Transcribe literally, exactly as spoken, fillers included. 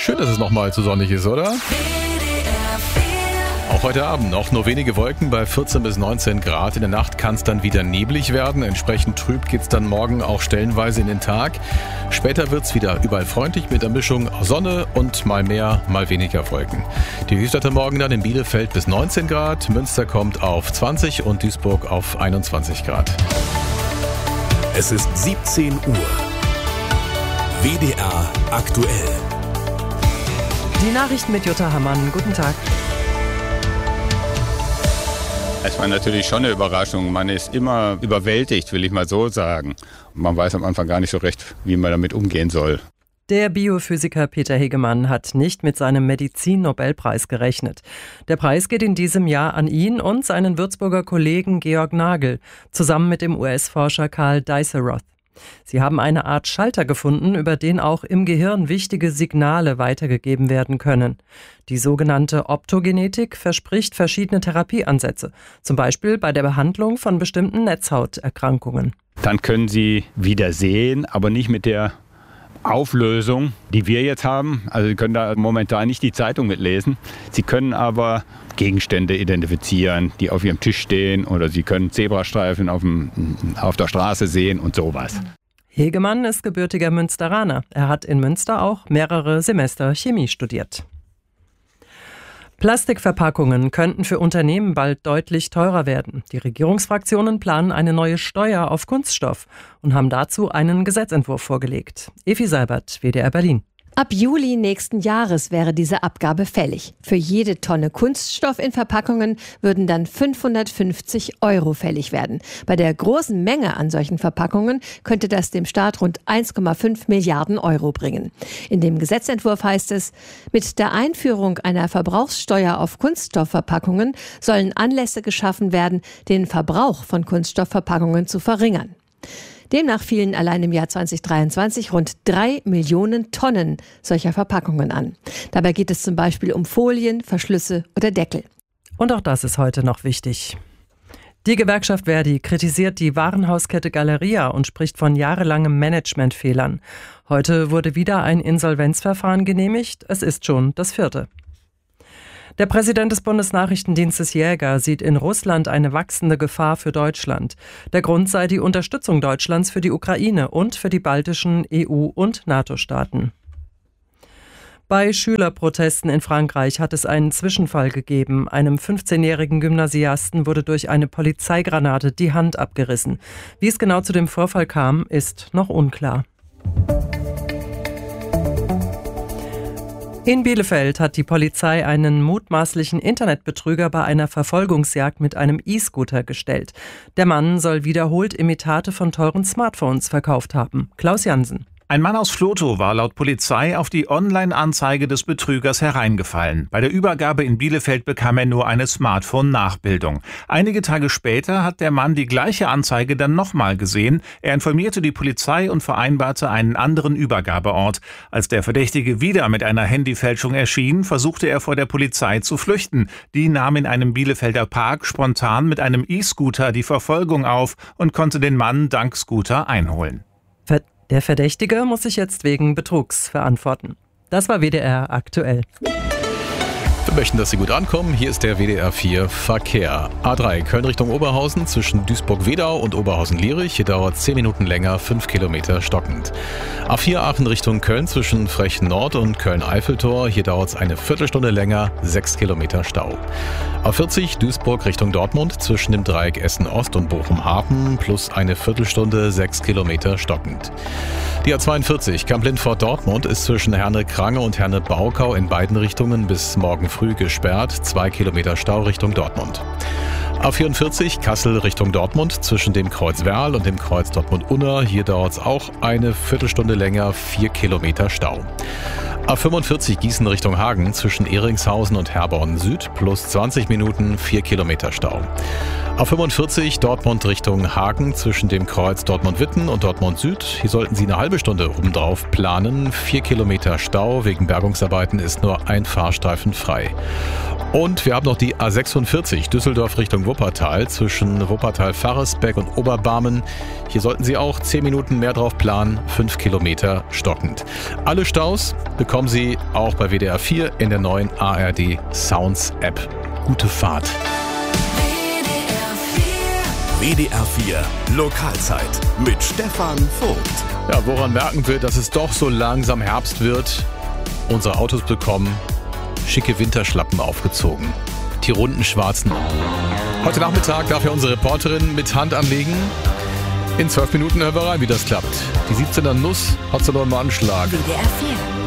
Schön, dass es nochmal zu sonnig ist, oder? Auch heute Abend noch nur wenige Wolken bei vierzehn bis neunzehn Grad. In der Nacht kann es dann wieder neblig werden. Entsprechend trüb geht es dann morgen auch stellenweise in den Tag. Später wird es wieder überall freundlich mit der Mischung Sonne und mal mehr, mal weniger Wolken. Die Höchstwerte morgen dann in Bielefeld bis neunzehn Grad. Münster kommt auf zwanzig und Duisburg auf einundzwanzig Grad. Es ist siebzehn Uhr. W D R aktuell. Die Nachrichten mit Jutta Hammann. Guten Tag. Es war natürlich schon eine Überraschung. Man ist immer überwältigt, will ich mal so sagen. Man weiß am Anfang gar nicht so recht, wie man damit umgehen soll. Der Biophysiker Peter Hegemann hat nicht mit seinem Medizin-Nobelpreis gerechnet. Der Preis geht in diesem Jahr an ihn und seinen Würzburger Kollegen Georg Nagel, zusammen mit dem U S-Forscher Karl Dijsselroth. Sie haben eine Art Schalter gefunden, über den auch im Gehirn wichtige Signale weitergegeben werden können. Die sogenannte Optogenetik verspricht verschiedene Therapieansätze, zum Beispiel bei der Behandlung von bestimmten Netzhauterkrankungen. Dann können Sie wieder sehen, aber nicht mit der Auflösung, die wir jetzt haben. Also Sie können da momentan nicht die Zeitung mitlesen. Sie können aber Gegenstände identifizieren, die auf Ihrem Tisch stehen, oder Sie können Zebrastreifen auf, dem, auf der Straße sehen und sowas. Hegemann ist gebürtiger Münsteraner. Er hat in Münster auch mehrere Semester Chemie studiert. Plastikverpackungen könnten für Unternehmen bald deutlich teurer werden. Die Regierungsfraktionen planen eine neue Steuer auf Kunststoff und haben dazu einen Gesetzentwurf vorgelegt. Evi Seibert, W D R Berlin. Ab Juli nächsten Jahres wäre diese Abgabe fällig. Für jede Tonne Kunststoff in Verpackungen würden dann fünfhundertfünfzig Euro fällig werden. Bei der großen Menge an solchen Verpackungen könnte das dem Staat rund eins Komma fünf Milliarden Euro bringen. In dem Gesetzentwurf heißt es, mit der Einführung einer Verbrauchssteuer auf Kunststoffverpackungen sollen Anlässe geschaffen werden, den Verbrauch von Kunststoffverpackungen zu verringern. Demnach fielen allein im Jahr zweitausenddreiundzwanzig rund drei Millionen Tonnen solcher Verpackungen an. Dabei geht es zum Beispiel um Folien, Verschlüsse oder Deckel. Und auch das ist heute noch wichtig. Die Gewerkschaft Verdi kritisiert die Warenhauskette Galeria und spricht von jahrelangen Managementfehlern. Heute wurde wieder ein Insolvenzverfahren genehmigt. Es ist schon das vierte. Der Präsident des Bundesnachrichtendienstes Jäger sieht in Russland eine wachsende Gefahr für Deutschland. Der Grund sei die Unterstützung Deutschlands für die Ukraine und für die baltischen E U- und NATO-Staaten. Bei Schülerprotesten in Frankreich hat es einen Zwischenfall gegeben. Einem fünfzehnjährigen Gymnasiasten wurde durch eine Polizeigranate die Hand abgerissen. Wie es genau zu dem Vorfall kam, ist noch unklar. In Bielefeld hat die Polizei einen mutmaßlichen Internetbetrüger bei einer Verfolgungsjagd mit einem E-Scooter gestellt. Der Mann soll wiederholt Imitate von teuren Smartphones verkauft haben. Klaus Jansen. Ein Mann aus Vlotho war laut Polizei auf die Online-Anzeige des Betrügers hereingefallen. Bei der Übergabe in Bielefeld bekam er nur eine Smartphone-Nachbildung. Einige Tage später hat der Mann die gleiche Anzeige dann nochmal gesehen. Er informierte die Polizei und vereinbarte einen anderen Übergabeort. Als der Verdächtige wieder mit einer Handyfälschung erschien, versuchte er vor der Polizei zu flüchten. Die nahm in einem Bielefelder Park spontan mit einem E-Scooter die Verfolgung auf und konnte den Mann dank Scooter einholen. Der Verdächtige muss sich jetzt wegen Betrugs verantworten. Das war W D R aktuell. Wir möchten, dass Sie gut ankommen. Hier ist der W D R vier Verkehr. A drei Köln Richtung Oberhausen zwischen Duisburg-Wedau und Oberhausen-Lierich. Hier dauert zehn Minuten länger, fünf Kilometer stockend. A vier Aachen Richtung Köln zwischen Frechen Nord und Köln-Eiffeltor. Hier dauert es eine Viertelstunde länger, sechs Kilometer Stau. A vierzig Duisburg Richtung Dortmund zwischen dem Dreieck Essen-Ost und Bochum-Hafen plus eine Viertelstunde, sechs Kilometer stockend. Die A zweiundvierzig Kamp-Lindfort-Dortmund ist zwischen Herne-Krange und Herne-Baukau in beiden Richtungen bis morgen früh gesperrt, zwei Kilometer Stau Richtung Dortmund. A vierundvierzig Kassel Richtung Dortmund zwischen dem Kreuz Werl und dem Kreuz Dortmund-Unna. Hier dauert es auch eine Viertelstunde länger, vier Kilometer Stau. A fünfundvierzig Gießen Richtung Hagen zwischen Ehringshausen und Herborn Süd plus zwanzig Minuten, vier Kilometer Stau. A fünfundvierzig Dortmund Richtung Hagen zwischen dem Kreuz Dortmund-Witten und Dortmund Süd. Hier sollten Sie eine halbe Stunde obendrauf planen. Vier Kilometer Stau. Wegen Bergungsarbeiten ist nur ein Fahrstreifen frei. Und wir haben noch die A sechsundvierzig Düsseldorf Richtung Wuppertal zwischen Wuppertal-Varresbeck und Oberbarmen. Hier sollten Sie auch zehn Minuten mehr drauf planen. Fünf Kilometer stockend. Alle Staus bekommen Sie auch bei W D R vier in der neuen A R D Sounds App. Gute Fahrt. W D R vier Lokalzeit mit Stefan Vogt. Ja, woran merken wir, dass es doch so langsam Herbst wird? Unsere Autos bekommen schicke Winterschlappen aufgezogen. Die runden schwarzen. Heute Nachmittag darf ja unsere Reporterin mit Hand anlegen. In zwölf Minuten hören wir rein, wie das klappt. Die siebzehner Nuss hat sie noch im Anschlag. W D R vier